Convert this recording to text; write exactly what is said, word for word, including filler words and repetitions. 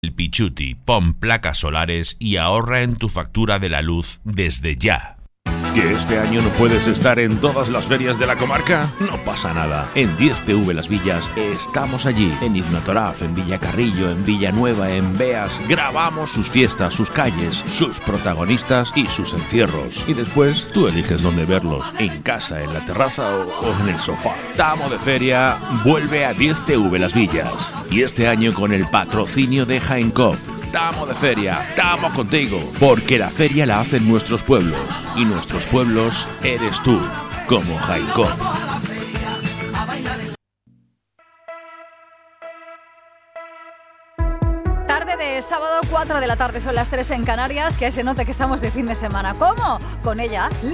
El Pichuti, pon placas solares y ahorra en tu factura de la luz desde ya. ¿Que este año no puedes estar en todas las ferias de la comarca? No pasa nada. En diez T V Las Villas estamos allí. En Ignotoraf, en Villacarrillo, en Villanueva, en Beas. Grabamos sus fiestas, sus calles, sus protagonistas y sus encierros. Y después tú eliges dónde verlos. En casa, en la terraza o, o en el sofá. Tamo de Feria vuelve a diez T V Las Villas. Y este año con el patrocinio de Jaencoop. Tamo de Feria, tamo contigo, porque la feria la hacen nuestros pueblos, y nuestros pueblos eres tú, como Jaencoop. Tarde de sábado, cuatro de la tarde, son las tres en Canarias, que se note que estamos de fin de semana. ¿Cómo? Con ella.